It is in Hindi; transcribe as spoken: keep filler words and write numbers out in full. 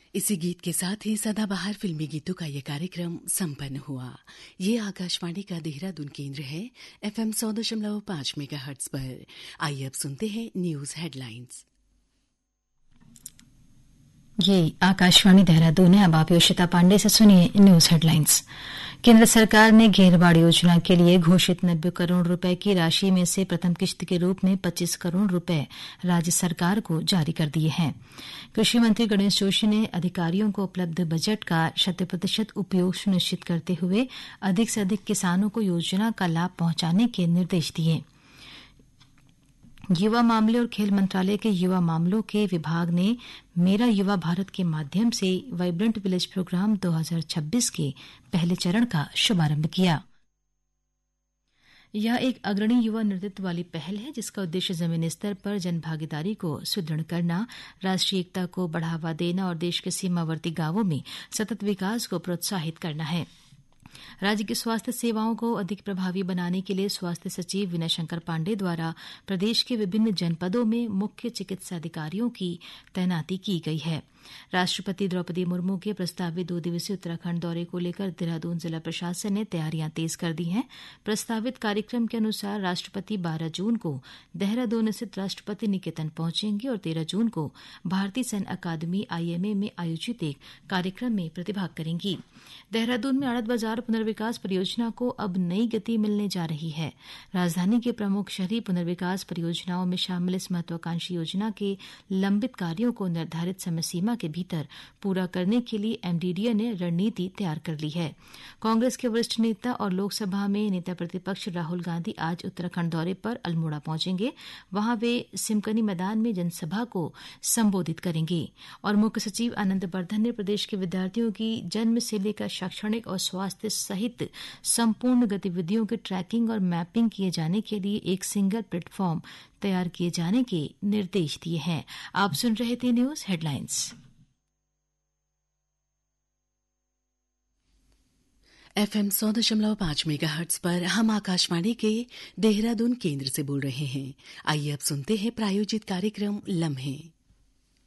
इसी गीत के साथ ही सदाबहार फिल्मी गीतों का ये कार्यक्रम संपन्न हुआ। ये आकाशवाणी का देहरादून केंद्र है, एफएम सौ दशमलव पांच मेगाहर्ट्ज पर। आइए अब सुनते हैं न्यूज हेडलाइंस। ये आकाशवाणी देहरादून है। अब आप योशिता पांडे से सुनिए न्यूज हेडलाइंस। केंद्र सरकार ने घेरबाड़ योजना के लिए घोषित नब्बे करोड़ रुपए की राशि में से प्रथम किश्त के रूप में पच्चीस करोड़ रुपए राज्य सरकार को जारी कर दिए हैं। कृषि मंत्री गणेश जोशी ने अधिकारियों को उपलब्ध बजट का शत प्रतिशत उपयोग सुनिश्चित करते हुए अधिक से अधिक किसानों को योजना का लाभ पहुंचाने के निर्देश दिए। युवा मामले और खेल मंत्रालय के युवा मामलों के विभाग ने मेरा युवा भारत के माध्यम से वाइब्रेंट विलेज प्रोग्राम दो हज़ार छब्बीस के पहले चरण का शुभारंभ किया। यह एक अग्रणी युवा नेतृत्व वाली पहल है जिसका उद्देश्य जमीनी स्तर पर जनभागीदारी को सुदृढ़ करना, राष्ट्रीय एकता को बढ़ावा देना और देश के सीमावर्ती गांवों में सतत विकास को प्रोत्साहित करना है। राज्य की स्वास्थ्य सेवाओं को अधिक प्रभावी बनाने के लिए स्वास्थ्य सचिव विनय शंकर पांडे द्वारा प्रदेश के विभिन्न जनपदों में मुख्य चिकित्सा अधिकारियों की तैनाती की गई है। राष्ट्रपति द्रौपदी मुर्मू के प्रस्तावित दो दिवसीय उत्तराखंड दौरे को लेकर देहरादून जिला प्रशासन ने तैयारियां तेज कर दी हैं। प्रस्तावित कार्यक्रम के अनुसार राष्ट्रपति बारह जून को देहरादून स्थित राष्ट्रपति निकेतन पहुंचेंगे और तेरह जून को भारतीय सैन्य अकादमी आईएमए में आयोजित एक कार्यक्रम में प्रतिभाग करेंगी। देहरादून में आड़त बाजार पुनर्विकास परियोजना को अब नई गति मिलने जा रही है। राजधानी के प्रमुख शहरी पुनर्विकास परियोजनाओं में शामिल इस महत्वाकांक्षी योजना के लंबित कार्यों को निर्धारित समय सीमा के भीतर पूरा करने के लिए एमडीडीए ने रणनीति तैयार कर ली है। कांग्रेस के वरिष्ठ नेता और लोकसभा में नेता प्रतिपक्ष राहुल गांधी आज उत्तराखंड दौरे पर अल्मोड़ा पहुंचेंगे। वहां वे सिमकनी मैदान में जनसभा को संबोधित करेंगे। और मुख्य सचिव आनंद वर्धन ने प्रदेश के विद्यार्थियों की जन्म से लेकर शैक्षणिक और स्वास्थ्य सहित संपूर्ण गतिविधियों की ट्रैकिंग और मैपिंग किए जाने के लिए एक सिंगल प्लेटफॉर्म तैयार किए जाने के निर्देश दिए हैं। आप सुन रहे थे न्यूज हेडलाइंस। एफएम सौ दशमलव पांच मेगाहर्ट्ज पर हम आकाशवाणी के देहरादून केंद्र से बोल रहे हैं। आइए अब सुनते हैं प्रायोजित कार्यक्रम लम्हे।